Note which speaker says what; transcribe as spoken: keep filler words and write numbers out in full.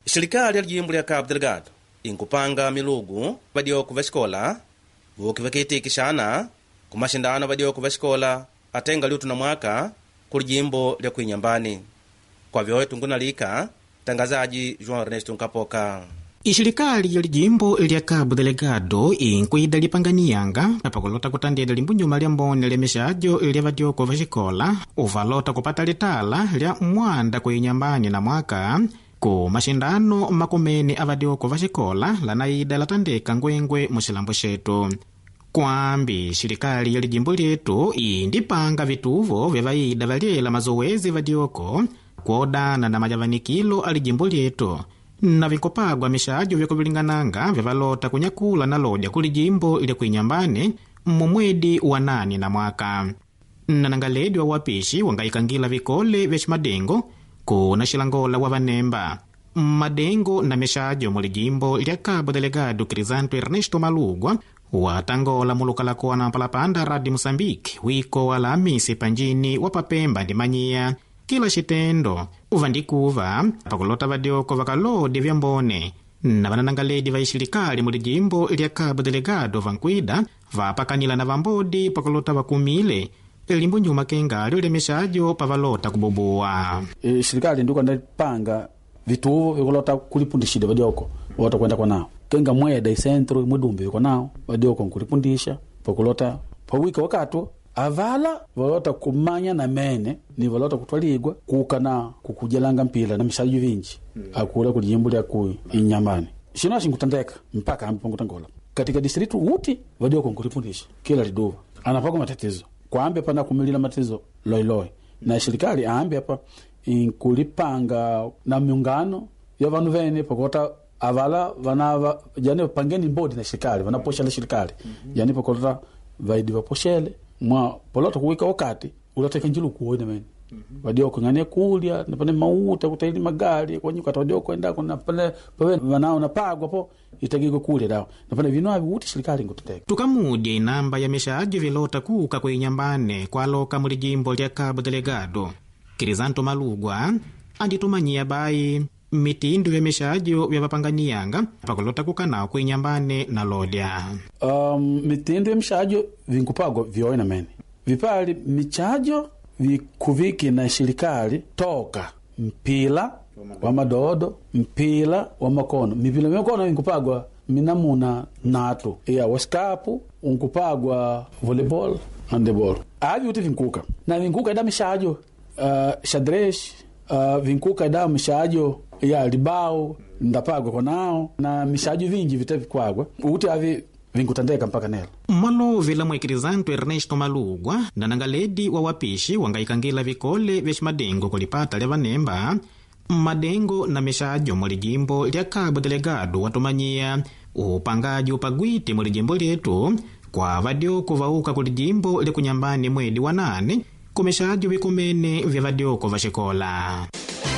Speaker 1: Serikali ya jimbo lya Cabo Delgado inkupanga milugu vadioko va xikola voki vakiitikixana ku maxindano vadioko va xikola atenga liutu na mwaka kuli jimbo lya kuinyambani. Kwa vyoe tungunalika tangazaji João Ernesto Nkapoka.
Speaker 2: Ishirikali ya jimbo lya Cabo Delgado inkuida lipanganiyanga papakulota kutandida limbunyuma lya mbone lya mishajo lya vadioko va xikola uvalota kupata litala lya mwanda kuinyambani na mwaka ku mashindano makumeni avadioko va xikola lanaida latandeka ngwengwe muxilambo xetu. Kwambi shirikali ya jimbo lyetu indipanga vituvo vya vaida valela mazowezi vadioko kuodana na majavanikilo ali jimbo lyetu na vinkopagwa mishajo vya kuvilingananga vya valota kunyakula na lodya kuli jimbo lya kuinyambani mumwedi wa nani na mwaka. Na nangaledi wa wapishi wangaikangila vikole vya madengo kuna shilangola wa vanemba madengo na mishajo muli jimbo lya Cabo Delgado. Crisanto Ernesto Malugwa watangola mulukala kuwana mpalapanda radi Mosambiki wiko wala misi panjini wapapemba ndimanyia kila shitendo uvandikuva pakulota vadioko vakalodi vya mbone na vananangaledi vaishirikali muli jimbo lya Cabo Delgado vankwida vapakanila na vambodi pakulota vakumile limbu nyuma kengali lya mishajo pavalota kuboboa.
Speaker 3: E, shirikali nduko ndipanga vituvo vikulota kulipundishida vadioko wata kwenda kwa nao kenga mweda isentro mwedumbi viko nao vadioko nkulipundisha pakulota pawika wakatu avala valota kumanya na mene ni valota kutwaligwa kukana kukujelanga mpila na mishajo vinji mm. akula kuli jimbo lya kui inyambani shino ashingutandeka mpaka ampangutangola katika distritu uti vadioko nkulipundisha kila liduva anapako matatizo kwambe pana kumilila matatizo loiloi na shirikali aambe hapa inkulipanga na miungano ya vanu vene pakota avala vana jane pangeni bodi na shirikali vana posha la shirikali mm-hmm. jane pakota vaidi vaposhele mwa polota kuwika wakati uloteka njilu kuone mene mm-hmm. vadioko ngane kulia na pane mauta kutaili magari kwa nyuka vadioko enda kuna pane pawe vanao napagwa po itagiko kule dawa na pane vino avi uti shirikali ngutoteka.
Speaker 2: Tukamudye inamba ya mishajo vilota kuka kwa inyambane kwa loka muli jimbo lya Cabo Delgado. Crisanto Malugwa anditumanyia bai mitindu ya mishajo vya vapanganiyanga pakulota kukanao kwa inyambane na lodya.
Speaker 3: Um, mitindu ya mishajo vinkupagwa vyoina mene vipali michajo vikuviki na shirikali toka mpila wa madodo mpila wa makono mipila makono vinkupagwa minamuna natu ya waskapu unkupagwa volleyball handball avi uti vinkuka na vinkuka ida mishajo uh, shadresh uh, vinkuka ida mishajo ya libao ndapagwa konao na mishajo vingi vitavikwagwa uti avi vinkutandeka mpaka nelo.
Speaker 2: Malo vila mwekilizanto Ernesto Malugwa na nangaledi wa wapishi wangaikangila vikole vya madengo kulipata lya vanemba madengo na mishajo muli jimbo lya Cabo Delgado watumanyia upangaji upagwiti muli jimbo lyetu kwa vadioko vauka kuli jimbo lya kunyambani mwedi wa nane kumeshajo vikumene vya vadioko va xikola.